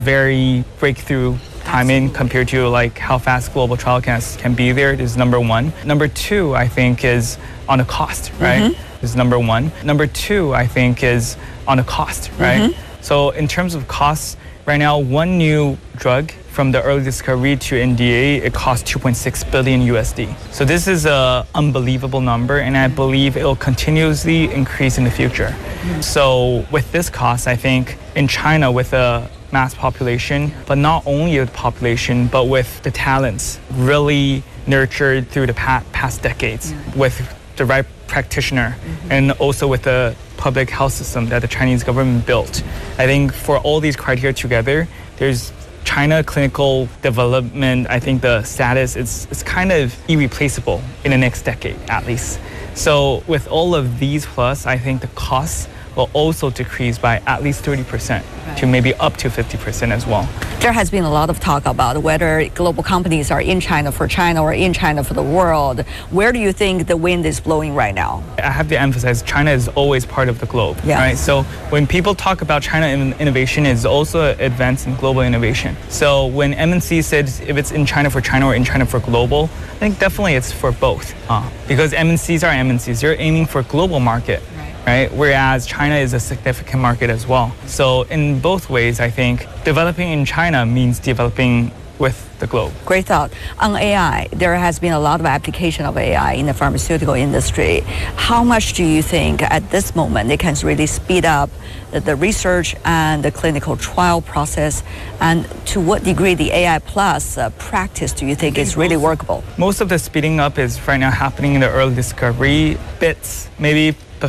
very breakthrough timing compared to like how fast global trial can be there is number one. Number two, I think, is on the cost, right? Is number one. Number two, I think, is on the cost, right? So in terms of costs, right now, one new drug from the early discovery to NDA, it costs 2.6 billion USD. So this is an unbelievable number, and I believe it will continuously increase in the future. So with this cost, I think in China with a mass population, but not only the population, but with the talents really nurtured through the past decades with the right practitioner and also with the public health system that the Chinese government built. I think for all these criteria together, there's China clinical development, I think the status is kind of irreplaceable in the next decade at least. So with all of these plus, I think the costs will also decrease by at least 30% to maybe up to 50% as well. There has been a lot of talk about whether global companies are in China for China or in China for the world. Where do you think the wind is blowing right now? I have to emphasize China is always part of the globe, right? So when people talk about China innovation, it's also advancing global innovation. So when MNC said if it's in China for China or in China for global, I think definitely it's for both because MNCs are MNCs. They're aiming for global market. Right? Whereas China is a significant market as well. So in both ways, I think developing in China means developing with the globe. Great thought. On AI, there has been a lot of application of AI in the pharmaceutical industry. How much do you think at this moment it can really speed up the research and the clinical trial process? And to what degree the AI plus practice do you think is really workable? Most of the speeding up is right now happening in the early discovery bits. Maybe